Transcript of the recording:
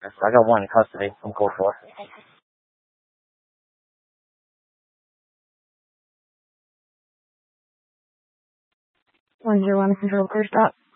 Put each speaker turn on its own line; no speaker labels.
I got one in custody. I'm called for.
101 control, clear stop.